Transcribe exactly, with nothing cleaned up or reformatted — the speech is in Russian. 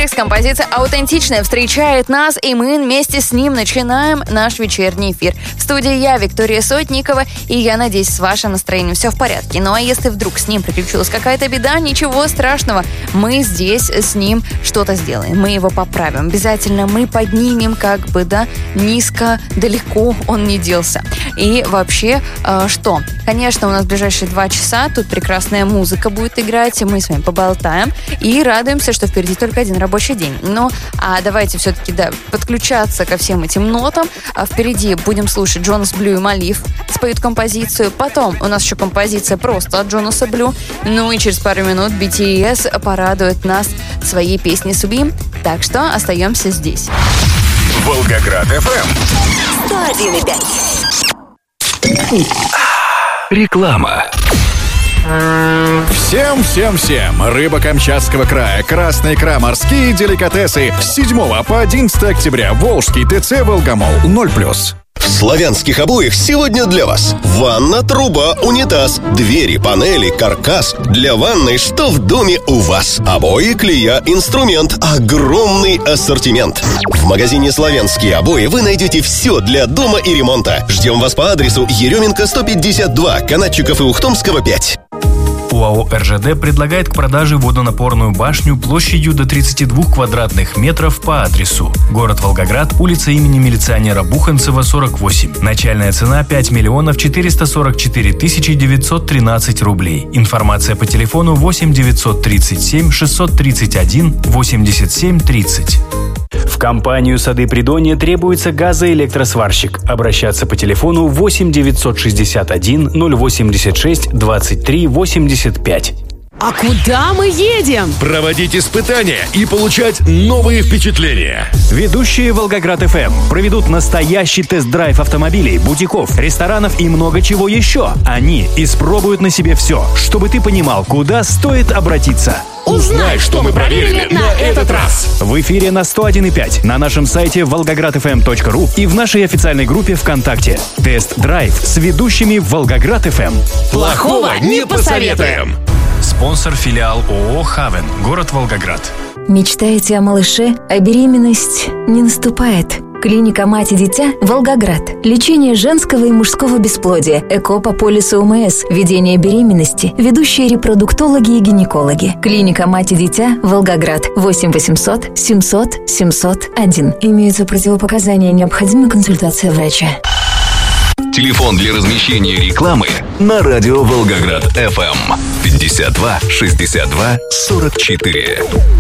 Текст композиции «Аутентичная» встречает нас, и мы вместе с ним начинаем наш вечерний эфир. В студии я, Виктория Сотникова, и я надеюсь, с вашим настроением все в порядке. Ну а если вдруг с ним приключилась какая-то беда, ничего страшного. Мы здесь с ним что-то сделаем, мы его поправим. Обязательно мы поднимем, как бы, да, низко, далеко он не делся. И вообще, э, что? Конечно, у нас в ближайшие два часа тут прекрасная музыка будет играть, и мы с вами поболтаем и радуемся, что впереди только один рабочий день. Ну, а давайте все-таки, да, подключаться ко всем этим нотам. А впереди будем слушать Джонас Блю и Малиф споют композицию. Потом у нас еще композиция просто от Джонаса Блю. Ну и через пару минут би ти эс порадует нас своей песней «Sublime». Так что остаемся здесь. Волгоград эф эм сто один и пять. Реклама. Всем-всем-всем! Рыба Камчатского края, красная икра, морские деликатесы. С седьмого по одиннадцатое октября. Волжский ТЦ «Волгомол». ноль плюс. В славянских обоях сегодня для вас ванна, труба, унитаз, двери, панели, каркас. Для ванной, что в доме у вас. Обои, клея, инструмент. Огромный ассортимент. В магазине «Славянские обои» вы найдете все для дома и ремонта. Ждем вас по адресу Еременко сто пятьдесят два, Канатчиков и Ухтомского пять. ОАО эр жэ дэ предлагает к продаже водонапорную башню площадью до тридцати двух квадратных метров по адресу: город Волгоград, улица имени милиционера Буханцева, сорок восемь. Начальная цена пять миллионов четыреста сорок четыре тысячи девятьсот тринадцать рублей. Информация по телефону восемь девятьсот тридцать семь шестьсот тридцать один восемьдесят семь тридцать. В компанию «Сады Придонья» требуется газоэлектросварщик. Обращаться по телефону восемь девятьсот шестьдесят один ноль восемьдесят шесть двадцать три восемьдесят пять. А куда мы едем? Проводить испытания и получать новые впечатления. Ведущие Волгоград эф эм проведут настоящий тест-драйв автомобилей, бутиков, ресторанов и много чего еще. Они испробуют на себе все, чтобы ты понимал, куда стоит обратиться. Узнай, что мы проверили на этот раз. В эфире на сто один и пять, на нашем сайте волгоград эф эм точка ру и в нашей официальной группе ВКонтакте. Тест-драйв с ведущими Волгоград эф эм. Плохого не посоветуем. Спонсор — филиал ООО «Хавен», город Волгоград. Мечтаете о малыше, а беременность не наступает? Клиника «Мать и дитя» Волгоград. Лечение женского и мужского бесплодия, ЭКО по полису эм эс, ведение беременности, ведущие репродуктологи и гинекологи. Клиника «Мать и дитя» Волгоград. восемь восемьсот семьсот семьсот один. Имеются противопоказания, необходима консультация врача. Телефон для размещения рекламы на радио Волгоград эф эм пятьдесят два шестьдесят два сорок четыре.